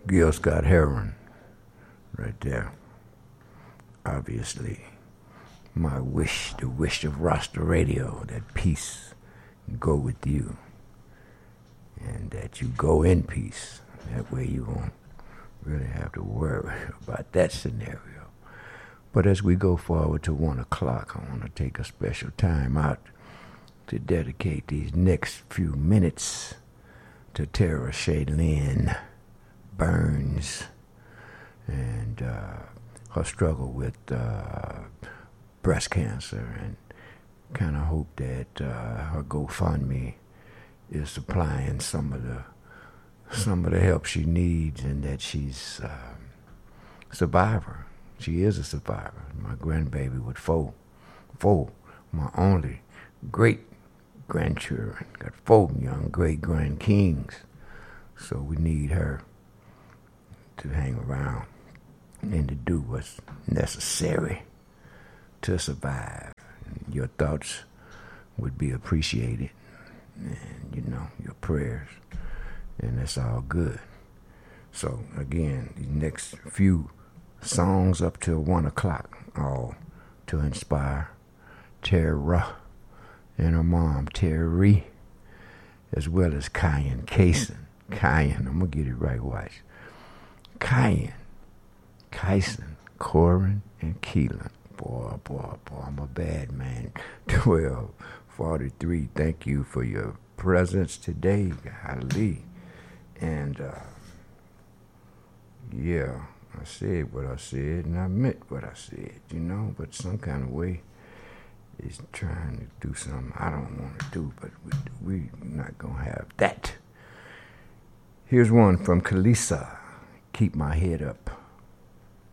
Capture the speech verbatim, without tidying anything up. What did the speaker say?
Gil Scott Heron, right there. Obviously, my wish, the wish of Rasta Radio, that peace go with you, and that you go in peace. That way you won't really have to worry about that scenario. But as we go forward to one o'clock, I want to take a special time out to dedicate these next few minutes to Tara Shaylin Burns and uh, her struggle with uh, breast cancer, and kind of hope that uh, her GoFundMe is supplying some of the some of the help she needs, and that she's uh, a survivor. She is a survivor. My grandbaby with four, four, my only great grandchildren, got four young great grand kings. So we need her to hang around and to do what's necessary to survive. And your thoughts would be appreciated, and you know, your prayers, and that's all good. So again, these next few songs up till one o'clock, all to inspire Tara and her mom, Terry, as well as Kyan Kaysen. Kyan, I'm going to get it right, watch. Kyan, Kyson, Corin, and Keelan. Boy, boy, boy, I'm a bad man. twelve forty-three, thank you for your presence today, golly. And, uh, yeah, I said what I said, and I meant what I said, you know, but some kind of way is trying to do something I don't want to do, but we, we're not going to have that. Here's one from Kalisa, Keep My Head Up.